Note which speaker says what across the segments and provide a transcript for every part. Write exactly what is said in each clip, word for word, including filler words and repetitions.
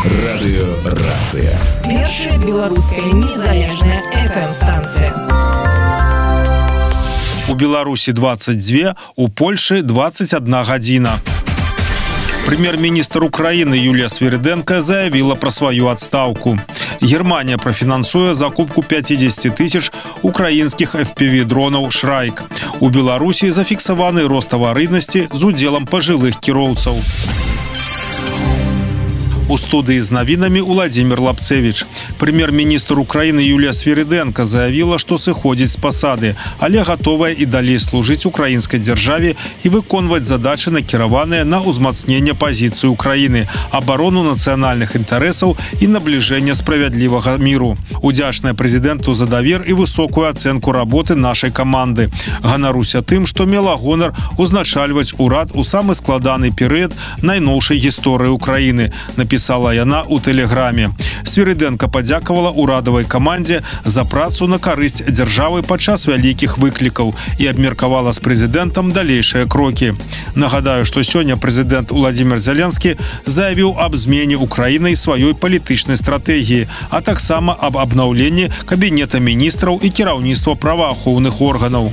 Speaker 1: Радыёрацыя.
Speaker 2: Першая беларуская незалежная эф эм-станцыя.
Speaker 3: У Беларусі двадцать две, у Польшы двадцать одна гадзіна. Премьер-министр Украины Юлия Свириденко заявила про свою отставку. Германия профинансуе закупку пятьдесят тысяч украинских эф пи ви-дронов «Шрайк». У Беларуси зафиксованы рост аварийности с уделом пожилых кіроўцаў. У студии с новинами Владимир Лапцевич. Премьер-министр Украины Юлия Свириденко заявила, что сыходит с посады, але готовая и далее служить украинской державе и выконвать задачи, накіраванные на узмацнение позиции Украины, оборону национальных интересов и наближение справедливого миру. Удячная президенту за довер и высокую оценку работы нашей команды. Ганаруся тым, что мела гонор узначальваць урад у самый складаны перыяд найноўшай гісторыі Украины, написала яна у тэлеграме. Свириденко подякавала урадавай камандзе за працу на карысць дзяржавы падчас вялікіх выклікаў і абмеркавала з прэзідэнтам далейшыя крокі. Нагадаю, што сёння прэзідэнт Владимир Зеленскі заявіў аб змене Украінай сваёй палітычнай стратэгіі, а таксама аб абнаўленні кабінета міністраў і кіраўніцтва праваахоўных органаў.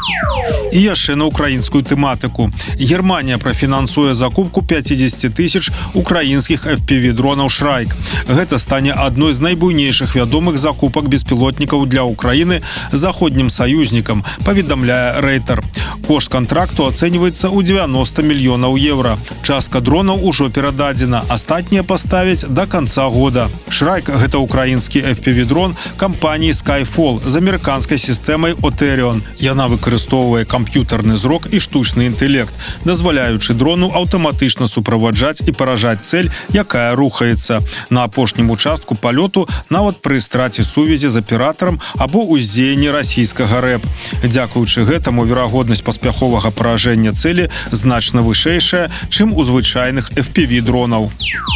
Speaker 3: І яшчэ на украінскую тэматыку. Германия профинансуе закупку пятьдесят тысяч украінскіх эф пи ви-дронаў «Шрайк». Гэта стане адной з найбуйнейшых вядомых закупак беспілотнікаў для Украины заходнім саюзнікам, паведамляе Рейтер. Кошт контракту ацэньваецца ў девяносто мільёнаў еўра. Частка дронаў ужо перададзена, астатнія паставяць до конца года. «Шрайк» — гэта украінскі эф пи ви-дрон кампаніі Skyfall з амерыканскай сістэмай Отеріон. Яна выкарыстоўвае камп'ютарны зрок і штучны інтэлект, дазваляючы дрону аўтаматычна суправаджаць і паражаць цэль, якая рухаецца. На апошнім участку палёту нават пры страце сувязі з аператарам або ўздзеянні расійскага рэп. Дзякуючы гэтаму верагоднасць паспяховага паражэння цэлі значна вышэйшая, чым у звычайных эф пи ви-дронаў.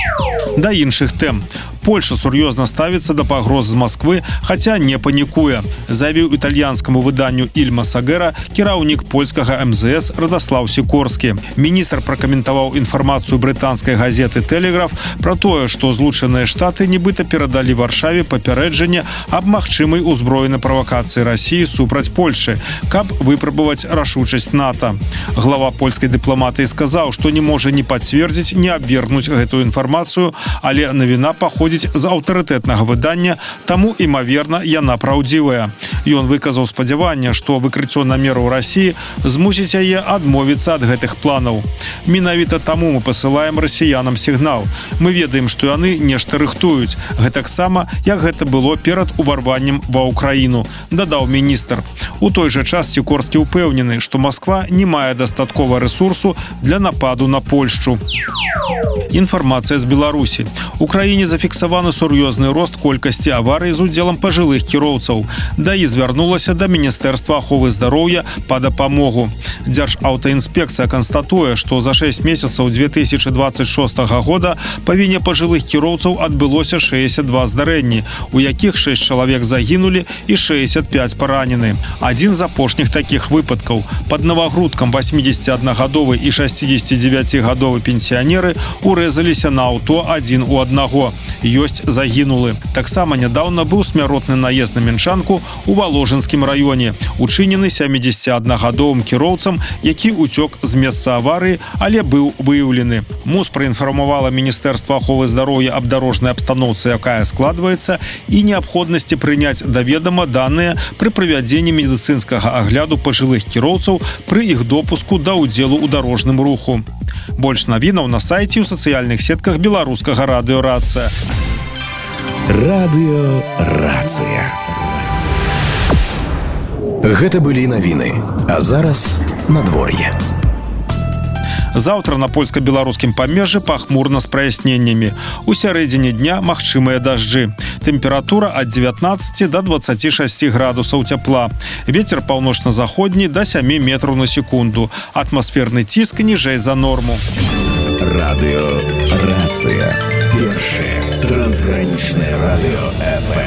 Speaker 3: Да іншых тэм. Польша сур'ёзна ставіцца да пагроз з Москвы, хаця не панікуе, заявіў італьянскаму выданню «Иль Массагера» кіраўнік польскага эм зэ эс Радослав Сікорскі. Міністр пракаментаваў інфармацыю брытанскай газеты «Тэлеграф» пра тое, што Злучаныя Штаты нібыта перадалі Варшаве папярэджанне аб магчымай узброенай правакацыі Расіі супраць Польшы, каб выпрабаваць рашучасць НАТО. Глава польскай дыпламатыі сказаў, што не можа ні пацвердзіць, ні абвергнуць гэтую інфармацыю, але навіна паходзіць з аўтарытэтнага выдання, таму, імаверна, яна праўдзівая. Ён выказаў спадзяванне, што выкрыццё намераў Расіі змусіць яе адмовіцца ад гэтых планаў. Менавіта таму мы пасылаем расіянам сігнал. Мы ведаем, што яны нешта рыхтуюць, гэтаксама, як гэта было перад уварваннем ва Ўкраіну, дадаў міністр. У той жа час Сікорскі ўпэўнены, што Масква не мае дастаткова рэсурсу для нападу на Польшчу. Інфармацыя з Беларусі. У краіне зафіксаваны сур'ёзны рост колькасці аварый з удзелам пажылых кіроўцаў. ДАІ звярнулася да Міністэрства аховы здароўя па дапамогу. Дзяржаўтаінспекцыя канстатуе, што за шэсць месяцаў две тысячи двадцать шостага года па віне пажылых кіроўцаў адбылося шэсцьдзесят два здарэнні, у якіх шэсць чалавек загінулі і шэсцьдесят пять паранены. Адзін з апошніх такіх выпадкаў. Пад Навагрудкам восьмідзесяцігадовы і шасцідзесяцідзевяцігадовы пенсіянеры урэзаліся на аўто адзін у аднаго. Ёсць загінулы. Таксама нядаўна быў смяротны наезд на Менчанку у Валожынскім раёне, учынены сямідзесяциаднагадовым кіроўцам, які уцёк з месца аварыі, але быў выяўлены. МУЗ праінфармавала Міністэрства аховы здароўя аб дарожнай абстаноўцы, якая складваецца, і неабходнасці прыняць да ведама даныя пры правядзенні медыцынскага агляду пажылых кіроўцаў пры іх допуску да ўдзелу ў дарожным руху. Больш навінаў на сайце і ў сацыяльных сетках беларускага радыёрацыя.
Speaker 1: Радыёрацыя. Гэта былі навіны, а зараз надвор'е.
Speaker 3: Заўтра на польска-беларускім памежжы пахмурна з праясненнямі. У сярэдзіне дня магчымыя дажджы. Тэмпература ад дзевятнаццаці да дваццаці шасці градусаў цяпла. Вецер паўночна-заходні да сямі метраў на секунду. Атмасферны ціск ніжэй за норму.
Speaker 1: Радыёрацыя. Першае трансгранічнае радыё эф эм.